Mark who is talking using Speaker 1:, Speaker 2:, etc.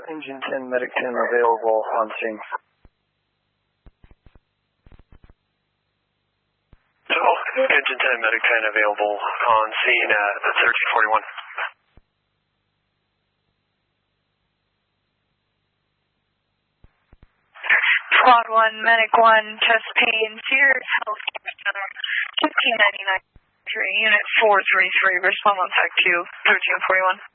Speaker 1: Engine 10, Medic 10 available on scene.
Speaker 2: So, Engine 10, Medic 10 available on scene at 1341.
Speaker 3: Squad 1, Medic 1, chest pain, Sears Healthcare Center, 1599, Unit 433, respond on TAC 2, 1341.